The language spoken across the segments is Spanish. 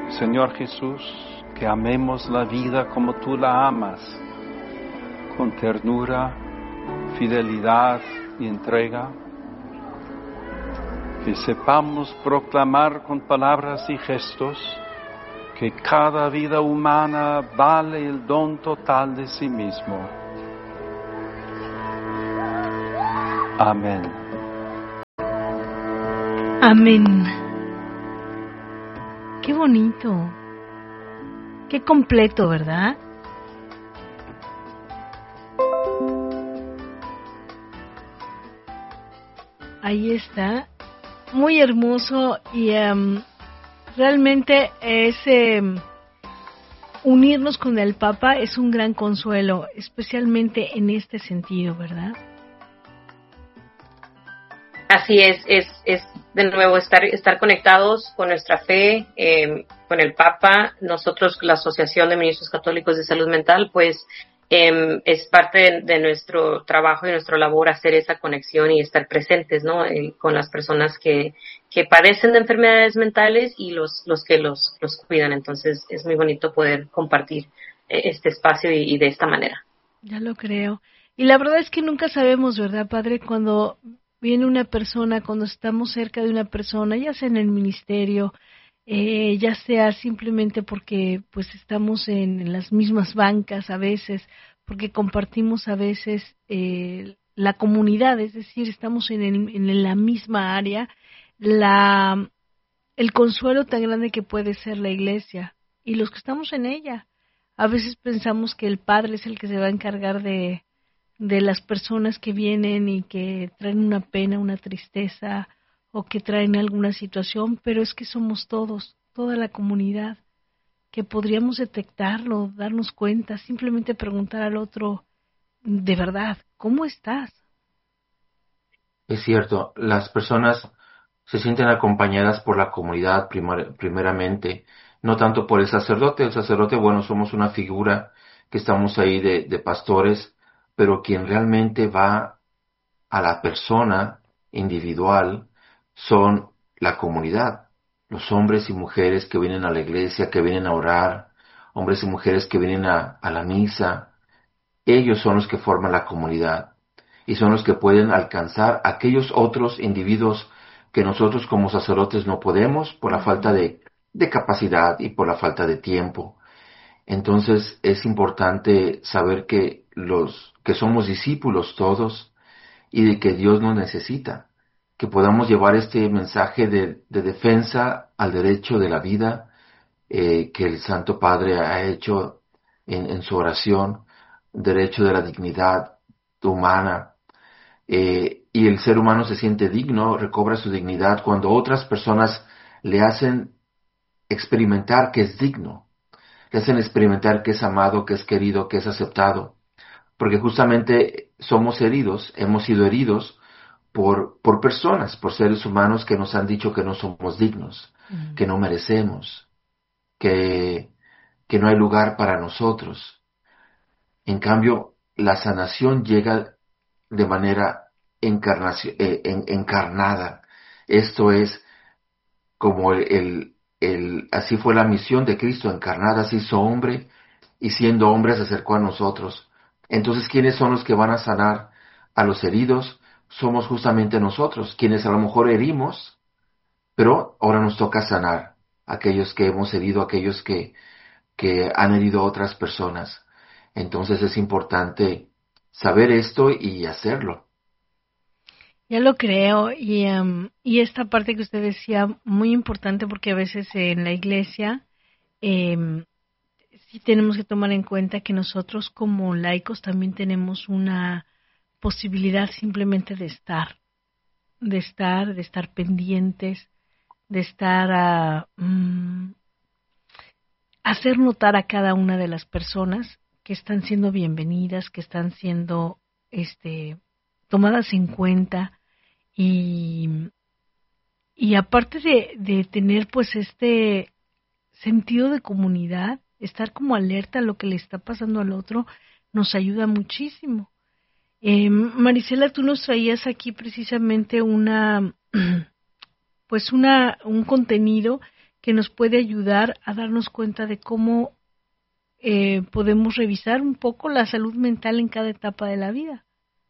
Señor Jesús, que amemos la vida como tú la amas, con ternura, fidelidad y entrega. Que sepamos proclamar con palabras y gestos que cada vida humana vale el don total de sí mismo. Amén. Amén. Qué bonito. Qué completo, ¿verdad? Ahí está. Muy hermoso y realmente es unirnos con el Papa es un gran consuelo, especialmente en este sentido, ¿verdad? Así es de nuevo estar conectados con nuestra fe, con el Papa. Nosotros, la Asociación de Ministros Católicos de Salud Mental, pues es parte de nuestro trabajo y nuestra labor hacer esa conexión y estar presentes, ¿no? Con las personas que padecen de enfermedades mentales y los que los cuidan. Entonces es muy bonito poder compartir este espacio y de esta manera. Ya lo creo. Y la verdad es que nunca sabemos, ¿verdad, Padre? Cuando viene una persona, cuando estamos cerca de una persona, ya sea en el ministerio, ya sea simplemente porque pues estamos en las mismas bancas a veces, porque compartimos a veces la comunidad, es decir, estamos en la misma área, el consuelo tan grande que puede ser la iglesia y los que estamos en ella. A veces pensamos que el Padre es el que se va a encargar de las personas que vienen y que traen una pena, una tristeza o que traen alguna situación, pero es que somos todos, toda la comunidad, que podríamos detectarlo, darnos cuenta, simplemente preguntar al otro, de verdad, ¿cómo estás? Es cierto, las personas se sienten acompañadas por la comunidad primeramente, no tanto por el sacerdote. El sacerdote, bueno, somos una figura que estamos ahí de pastores, pero quien realmente va a la persona individual son la comunidad, los hombres y mujeres que vienen a la iglesia, que vienen a orar, hombres y mujeres que vienen a la misa. Ellos son los que forman la comunidad y son los que pueden alcanzar a aquellos otros individuos que nosotros como sacerdotes no podemos por la falta de capacidad y por la falta de tiempo. Entonces es importante saber que somos discípulos todos y de que Dios nos necesita, que podamos llevar este mensaje de defensa al derecho de la vida que el Santo Padre ha hecho en su oración, derecho de la dignidad humana, y el ser humano se siente digno, recobra su dignidad cuando otras personas le hacen experimentar que es digno, le hacen experimentar que es amado, que es querido, que es aceptado, porque justamente somos heridos, hemos sido heridos por personas, por seres humanos que nos han dicho que no somos dignos, que no merecemos, que, que no hay lugar para nosotros. En cambio, la sanación llega de manera encarnada. Esto es como así fue la misión de Cristo encarnada, se hizo hombre y siendo hombre se acercó a nosotros. Entonces, ¿quiénes son los que van a sanar a los heridos? Somos justamente nosotros, quienes a lo mejor herimos, pero ahora nos toca sanar a aquellos que hemos herido, aquellos que han herido a otras personas. Entonces es importante saber esto y hacerlo. Ya lo creo y esta parte que usted decía, muy importante porque a veces en la iglesia sí tenemos que tomar en cuenta que nosotros como laicos también tenemos una posibilidad simplemente de estar pendientes, de estar hacer notar a cada una de las personas que están siendo bienvenidas, que están siendo tomadas en cuenta y aparte de tener pues este sentido de comunidad, estar como alerta a lo que le está pasando al otro, nos ayuda muchísimo. Marisela, tú nos traías aquí precisamente un contenido que nos puede ayudar a darnos cuenta de cómo podemos revisar un poco la salud mental en cada etapa de la vida.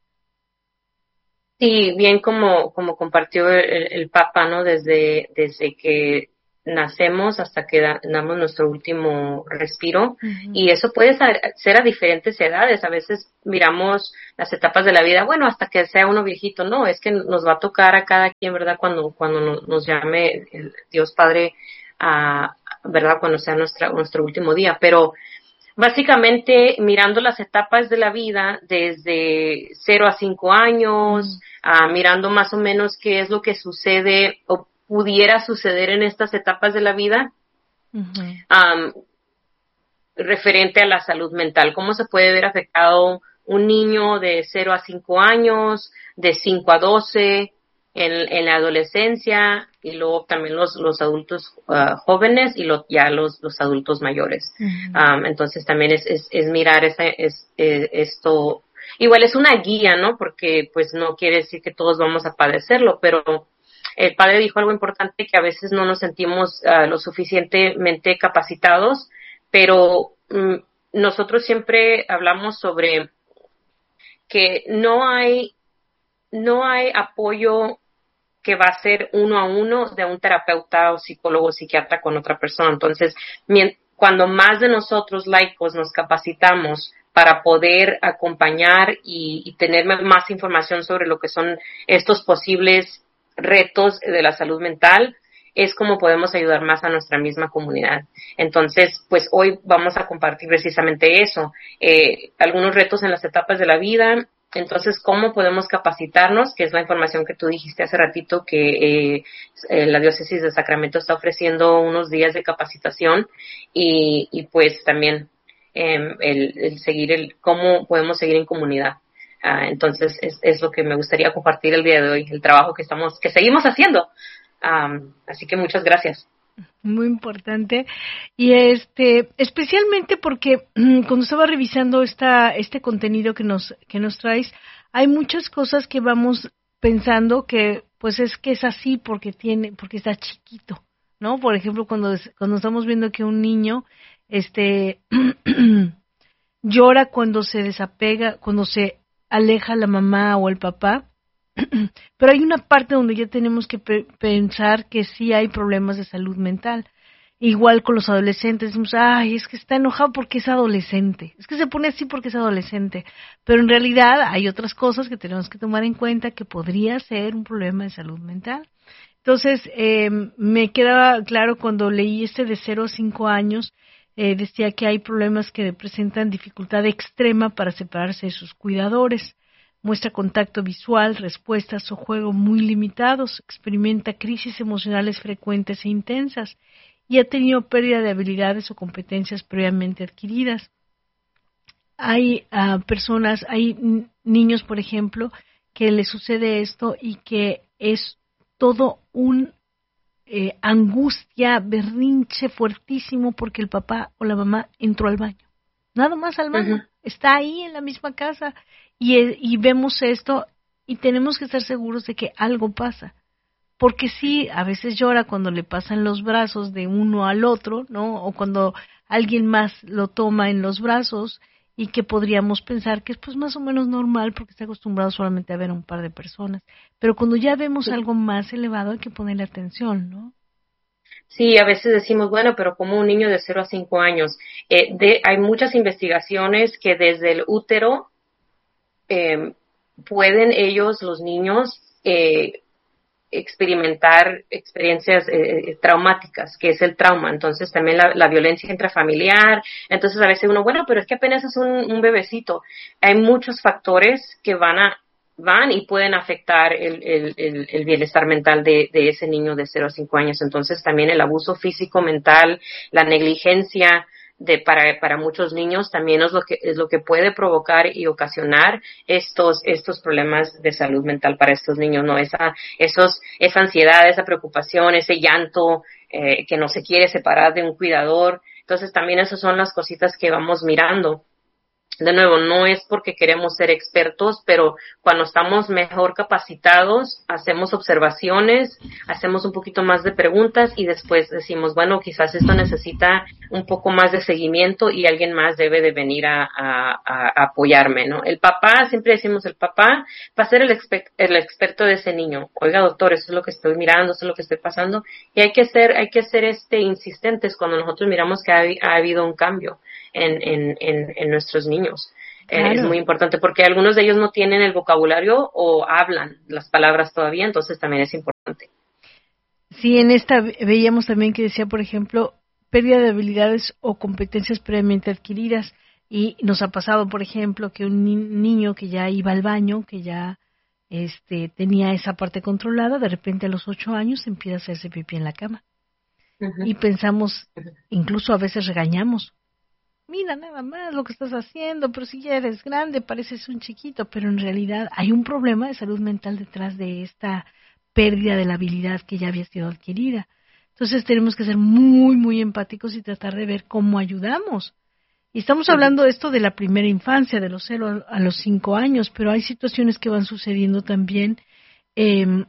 Sí, bien como compartió el Papa, ¿no? Desde que nacemos hasta que damos nuestro último respiro. Uh-huh. Y eso puede ser a diferentes edades. A veces miramos las etapas de la vida, bueno, hasta que sea uno viejito. No, es que nos va a tocar a cada quien, ¿verdad? Cuando nos llame el Dios Padre, ¿verdad? Cuando sea nuestro último día. Pero básicamente mirando las etapas de la vida desde 0 a 5 años, mirando más o menos qué es lo que sucede o pudiera suceder en estas etapas de la vida, uh-huh. Referente a la salud mental, cómo se puede ver afectado un niño de 0 a 5 años, de 5 a 12, en la adolescencia, y luego también los adultos jóvenes y ya los adultos mayores. Uh-huh. Entonces también es mirar esto. Igual es una guía, ¿no? Porque pues no quiere decir que todos vamos a padecerlo, pero el padre dijo algo importante, que a veces no nos sentimos lo suficientemente capacitados, pero nosotros siempre hablamos sobre que no hay apoyo que va a ser uno a uno de un terapeuta o psicólogo o psiquiatra con otra persona. Entonces, cuando más de nosotros laicos nos capacitamos para poder acompañar y tener más información sobre lo que son estos posibles retos de la salud mental, es como podemos ayudar más a nuestra misma comunidad. Entonces, pues hoy vamos a compartir precisamente eso, algunos retos en las etapas de la vida. Entonces, ¿cómo podemos capacitarnos? Que es la información que tú dijiste hace ratito, que la Diócesis de Sacramento está ofreciendo unos días de capacitación y pues también el seguir cómo podemos seguir en comunidad. Entonces, es lo que me gustaría compartir el día de hoy, el trabajo que seguimos haciendo. Así que muchas gracias. Muy importante. Y especialmente porque cuando estaba revisando este contenido que nos traes, hay muchas cosas que vamos pensando que pues es así porque está chiquito, ¿no? Por ejemplo, cuando estamos viendo que un niño llora cuando se desapega, cuando se aleja la mamá o el papá. Pero hay una parte donde ya tenemos que pensar que sí hay problemas de salud mental. Igual con los adolescentes, decimos, ay, es que está enojado porque es adolescente, es que se pone así porque es adolescente, pero en realidad hay otras cosas que tenemos que tomar en cuenta que podría ser un problema de salud mental. Entonces, me quedaba claro cuando leí de 0 a 5 años, decía que hay problemas que presentan dificultad extrema para separarse de sus cuidadores. Muestra contacto visual, respuestas o juego muy limitados, experimenta crisis emocionales frecuentes e intensas y ha tenido pérdida de habilidades o competencias previamente adquiridas. Hay hay niños, por ejemplo, que les sucede esto y que es todo un angustia, berrinche fuertísimo porque el papá o la mamá entró al baño. Nada más al baño. Uh-huh. Está ahí en la misma casa. Y vemos esto y tenemos que estar seguros de que algo pasa. Porque sí, a veces llora cuando le pasan los brazos de uno al otro, ¿no? O cuando alguien más lo toma en los brazos y que podríamos pensar que es pues más o menos normal porque está acostumbrado solamente a ver a un par de personas. Pero cuando ya vemos algo más elevado hay que ponerle atención, ¿no? Sí, a veces decimos, bueno, pero como un niño de 0 a 5 años. Hay muchas investigaciones que desde el útero pueden ellos, los niños, experimentar experiencias traumáticas, que es el trauma. Entonces también la violencia intrafamiliar. Entonces a veces uno, bueno, pero es que apenas es un bebecito. Hay muchos factores que van y pueden afectar el bienestar mental de ese niño de 0 a 5 años. Entonces también el abuso físico, mental, la negligencia para muchos niños también es lo que puede provocar y ocasionar estos problemas de salud mental para estos niños, ¿no? Esa ansiedad, esa preocupación, ese llanto, que no se quiere separar de un cuidador. Entonces también esas son las cositas que vamos mirando. De nuevo, no es porque queremos ser expertos, pero cuando estamos mejor capacitados, hacemos observaciones, hacemos un poquito más de preguntas y después decimos, bueno, quizás esto necesita un poco más de seguimiento y alguien más debe de venir a apoyarme, ¿no? El papá, siempre decimos, el papá va a ser el experto de ese niño. Oiga, doctor, eso es lo que estoy mirando, eso es lo que estoy pasando. Y hay que ser insistentes cuando nosotros miramos que ha habido un cambio en nuestros niños. Claro. Es muy importante porque algunos de ellos no tienen el vocabulario o hablan las palabras todavía, entonces también es importante. Sí, en esta veíamos también que decía, por ejemplo, pérdida de habilidades o competencias previamente adquiridas, y nos ha pasado, por ejemplo, que un niño que ya iba al baño, que ya tenía esa parte controlada, de repente a los 8 años empieza a hacerse pipí en la cama. Uh-huh. Y pensamos, incluso a veces regañamos, mira nada más lo que estás haciendo, pero si ya eres grande, pareces un chiquito, pero en realidad hay un problema de salud mental detrás de esta pérdida de la habilidad que ya había sido adquirida. Entonces tenemos que ser muy, muy empáticos y tratar de ver cómo ayudamos. Y estamos hablando de esto de la primera infancia, de los 0 a los 5 años, pero hay situaciones que van sucediendo también en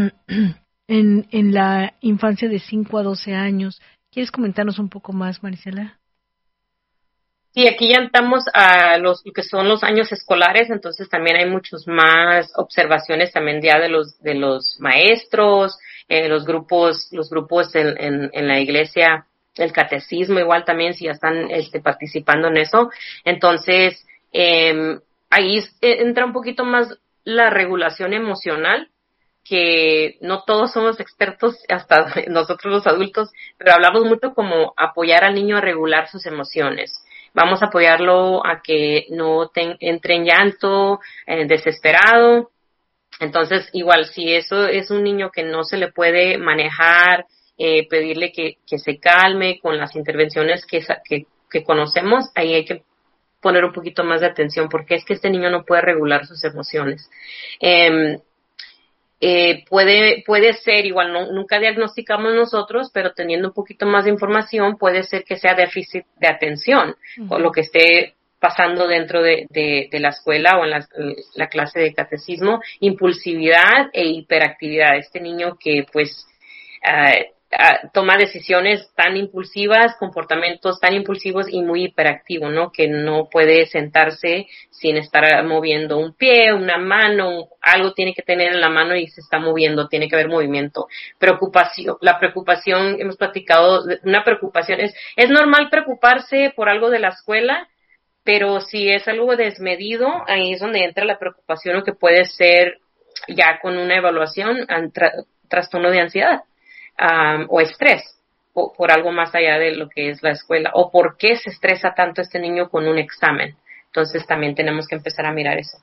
la infancia de 5 a 12 años. ¿Quieres comentarnos un poco más, Marisela? Sí, aquí ya entramos a lo que son los años escolares, entonces también hay muchos más observaciones también ya de los maestros, los grupos en la iglesia, el catecismo igual también, si ya están participando en eso. Entonces, ahí entra un poquito más la regulación emocional, que no todos somos expertos, hasta nosotros los adultos, pero hablamos mucho como apoyar al niño a regular sus emociones. Vamos a apoyarlo a que no entre en llanto, desesperado. Entonces, igual, si eso es un niño que no se le puede manejar, pedirle que se calme con las intervenciones que conocemos, ahí hay que poner un poquito más de atención, porque es que este niño no puede regular sus emociones. Puede ser, igual nunca diagnosticamos nosotros, pero teniendo un poquito más de información, puede ser que sea déficit de atención, uh-huh, o lo que esté pasando dentro de la escuela o en la clase de catecismo, impulsividad e hiperactividad. Este niño que pues toma decisiones tan impulsivas, comportamientos tan impulsivos y muy hiperactivo, ¿no? Que no puede sentarse sin estar moviendo un pie, una mano, algo tiene que tener en la mano y se está moviendo, tiene que haber movimiento. La preocupación, hemos platicado, una preocupación, es normal preocuparse por algo de la escuela, pero si es algo desmedido, ahí es donde entra la preocupación, o que puede ser ya con una evaluación, trastorno de ansiedad. O estrés por algo más allá de lo que es la escuela, o por qué se estresa tanto este niño con un examen. Entonces también tenemos que empezar a mirar eso.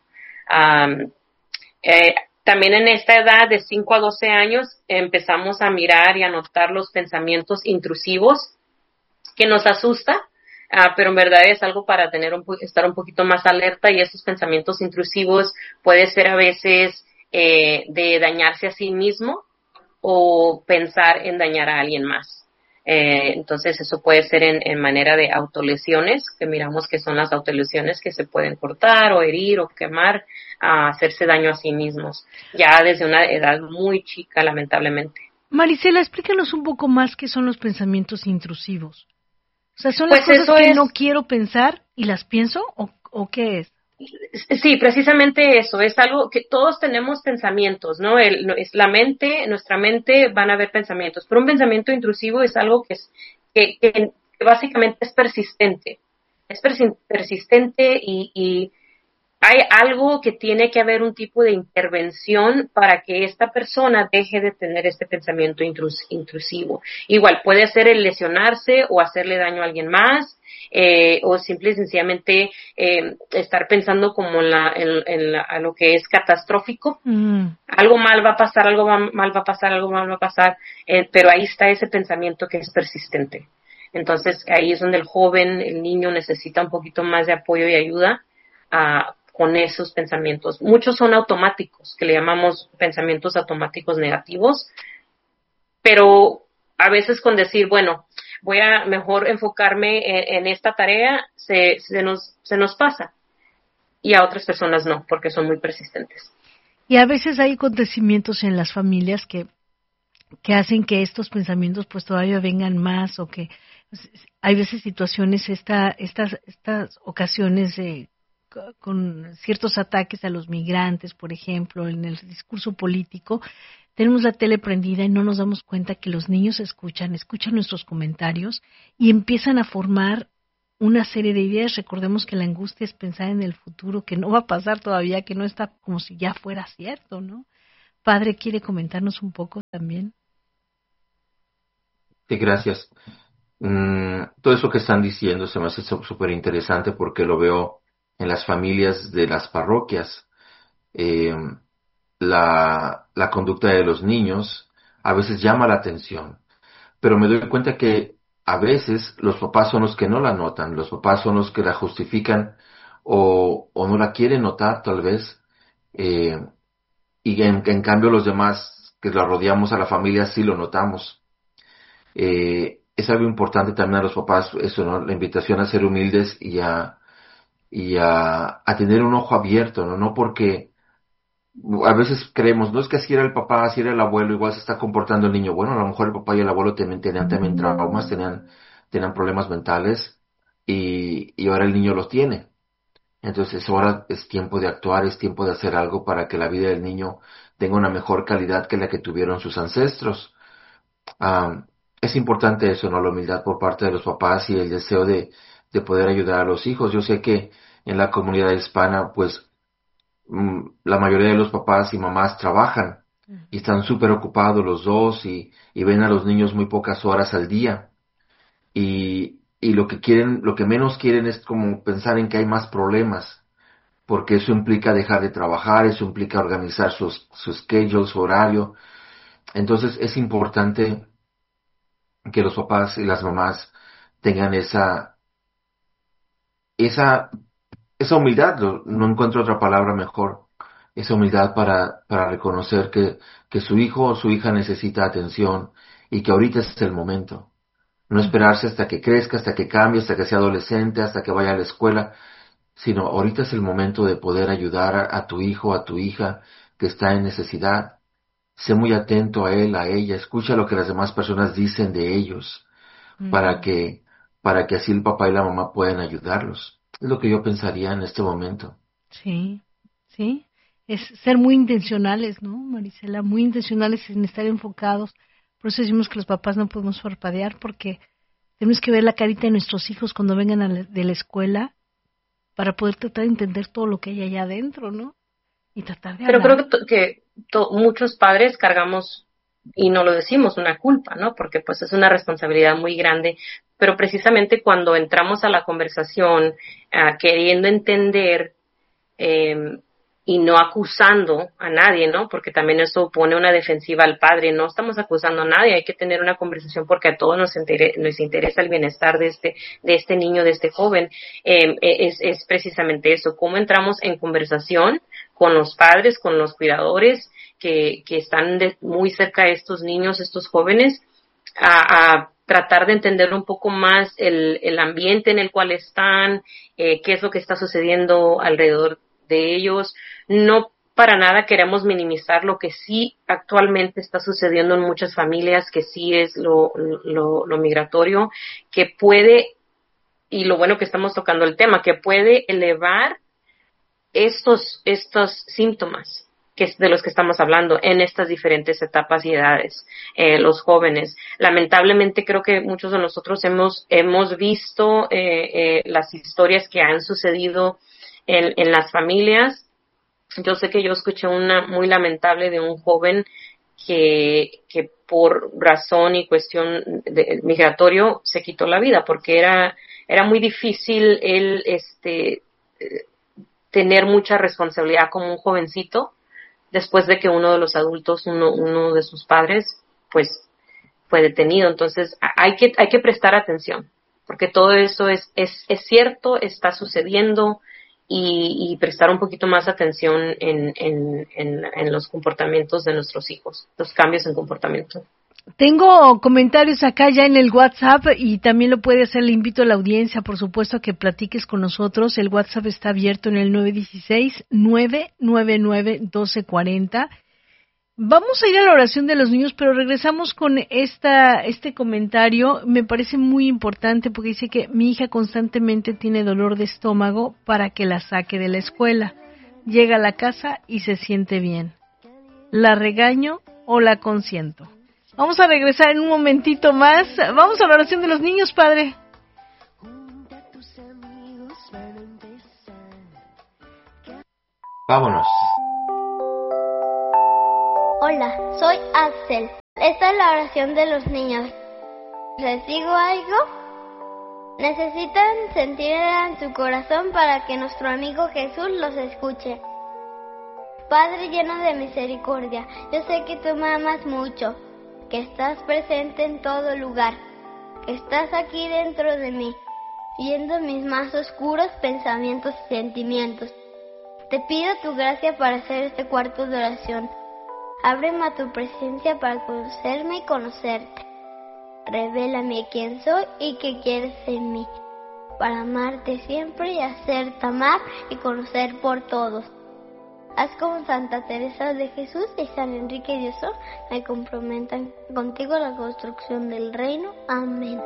También en esta edad de 5 a 12 años empezamos a mirar y a notar los pensamientos intrusivos que nos asusta, pero en verdad es algo para estar un poquito más alerta, y esos pensamientos intrusivos puede ser a veces de dañarse a sí mismo o pensar en dañar a alguien más. Entonces eso puede ser en manera de autolesiones, que miramos que son las autolesiones que se pueden cortar o herir o quemar, hacerse daño a sí mismos, ya desde una edad muy chica, lamentablemente. Marisela, explícanos un poco más qué son los pensamientos intrusivos. O sea, ¿son las cosas que no quiero pensar y las pienso, o qué es? Sí, precisamente eso, es algo que todos tenemos pensamientos, ¿no? Es nuestra mente van a haber pensamientos, pero un pensamiento intrusivo es algo que básicamente es persistente y hay algo que tiene que haber un tipo de intervención para que esta persona deje de tener este pensamiento intrusivo. Igual puede ser el lesionarse o hacerle daño a alguien más, o simple y sencillamente estar pensando como en lo que es catastrófico. Algo mal va a pasar, algo mal va a pasar, algo mal va a pasar, pero ahí está ese pensamiento que es persistente. Entonces ahí es donde el niño necesita un poquito más de apoyo y ayuda con esos pensamientos. Muchos son automáticos, que le llamamos pensamientos automáticos negativos, pero a veces con decir, bueno, voy a mejor enfocarme en esta tarea, se nos pasa. y a otras personas no, porque son muy persistentes. Y a veces hay acontecimientos en las familias que hacen que estos pensamientos pues todavía vengan más, o que pues, hay veces situaciones, estas ocasiones con ciertos ataques a los migrantes, por ejemplo, en el discurso político, tenemos la tele prendida y no nos damos cuenta que los niños escuchan nuestros comentarios y empiezan a formar una serie de ideas. Recordemos que la angustia es pensar en el futuro, que no va a pasar todavía, que no está como si ya fuera cierto, ¿no? Padre, ¿quiere comentarnos un poco también? Sí, gracias. Todo eso que están diciendo se me hace súper interesante porque lo veo en las familias de las parroquias. Eh, la conducta de los niños a veces llama la atención, pero me doy cuenta que a veces los papás son los que no la notan, los papás son los que la justifican o no la quieren notar tal vez, eh, y en cambio los demás que la rodeamos a la familia sí lo notamos. Es algo importante también a los papás, eso, ¿no? La invitación a ser humildes y a tener un ojo abierto, ¿no? No porque a veces creemos, no es que así era el papá, así era el abuelo, igual se está comportando el niño. Bueno, a lo mejor el papá y el abuelo tenían también traumas, tenían problemas mentales y ahora el niño los tiene. Entonces ahora es tiempo de actuar, es tiempo de hacer algo para que la vida del niño tenga una mejor calidad que la que tuvieron sus ancestros. Ah, es importante eso, ¿no? La humildad por parte de los papás y el deseo de poder ayudar a los hijos. Yo sé que en la comunidad hispana, pues, la mayoría de los papás y mamás trabajan y están súper ocupados los dos y ven a los niños muy pocas horas al día. Y lo que quieren, lo que menos quieren es como pensar en que hay más problemas, porque eso implica dejar de trabajar, eso implica organizar su schedule, su horario. Entonces es importante que los papás y las mamás tengan esa, esa humildad, no encuentro otra palabra mejor, esa humildad para reconocer que su hijo o su hija necesita atención y que ahorita es el momento. No esperarse hasta que crezca, hasta que cambie, hasta que sea adolescente, hasta que vaya a la escuela, sino ahorita es el momento de poder ayudar a tu hijo, a tu hija que está en necesidad. Sé muy atento a él, a ella, escucha lo que las demás personas dicen de ellos para Ujú. que, para que así el papá y la mamá puedan ayudarlos. Es lo que yo pensaría en este momento. Sí, sí. Es ser muy intencionales, ¿no, Marisela? Muy intencionales en estar enfocados. Por eso decimos que los papás no podemos parpadear, porque tenemos que ver la carita de nuestros hijos cuando vengan de la escuela para poder tratar de entender todo lo que hay allá adentro, ¿no? Y tratar de Pero creo hablar. que, muchos padres cargamos, y no lo decimos, una culpa, ¿no? Porque pues es una responsabilidad muy grande, pero precisamente cuando entramos a la conversación queriendo entender, eh, y no acusando a nadie, ¿no? Porque también eso pone una defensiva al padre. No estamos acusando a nadie, hay que tener una conversación porque a todos nos interesa el bienestar de este niño, de este joven. Es precisamente eso, cómo entramos en conversación con los padres, con los cuidadores que están muy cerca de estos niños, estos jóvenes, a tratar de entender un poco más el ambiente en el cual están, qué es lo que está sucediendo alrededor de ellos. No para nada queremos minimizar lo que sí actualmente está sucediendo en muchas familias, que sí es lo migratorio, que puede, y lo bueno que estamos tocando el tema, que puede elevar estos síntomas que es de los que estamos hablando en estas diferentes etapas y edades, los jóvenes. Lamentablemente creo que muchos de nosotros hemos visto las historias que han sucedido en las familias. Yo sé que yo escuché una muy lamentable de un joven que por razón y cuestión migratorio se quitó la vida porque era muy difícil él tener mucha responsabilidad como un jovencito después de que uno de los adultos, uno de sus padres, pues fue detenido. Entonces hay que prestar atención, porque todo eso es cierto, está sucediendo, y prestar un poquito más atención en los comportamientos de nuestros hijos, los cambios en comportamiento. Tengo comentarios acá ya en el WhatsApp y también lo puede hacer. Le invito a la audiencia, por supuesto, a que platiques con nosotros. El WhatsApp está abierto en el 916-999-1240. Vamos a ir a la oración de los niños, pero regresamos con este comentario. Me parece muy importante porque dice que mi hija constantemente tiene dolor de estómago para que la saque de la escuela. Llega a la casa y se siente bien. ¿La regaño o la consiento? Vamos a regresar en un momentito más. Vamos a la oración de los niños, Padre. Vámonos. Hola, soy Axel. Esta es la oración de los niños. ¿Les digo algo? Necesitan sentirla en su corazón para que nuestro amigo Jesús los escuche. Padre lleno de misericordia, yo sé que tú me amas mucho, que estás presente en todo lugar, que estás aquí dentro de mí, viendo mis más oscuros pensamientos y sentimientos. Te pido tu gracia para hacer este cuarto de oración. Ábreme a tu presencia para conocerme y conocerte. Revélame quién soy y qué quieres en mí, para amarte siempre y hacerte amar y conocer por todos. Haz como Santa Teresa de Jesús y San Enrique de Osor me comprometan contigo a la construcción del reino. Amén.